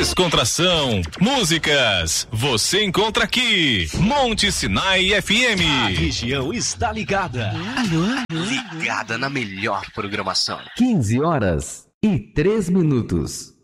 descontração, músicas, você encontra aqui. Monte Sinai FM. A região está ligada. Ligada na melhor programação. 15 horas e 3 minutos.